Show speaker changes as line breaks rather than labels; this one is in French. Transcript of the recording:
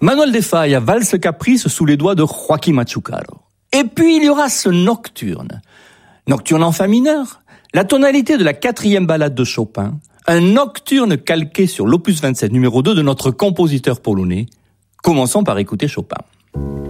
Manuel de Falla, valse caprice sous les doigts de Joaquín Machucaro. Et puis il y aura ce nocturne. Nocturne en fa mineur, la tonalité de la 4e ballade de Chopin, un nocturne calqué sur l'opus 27 numéro 2 de notre compositeur polonais. Commençons par écouter Chopin.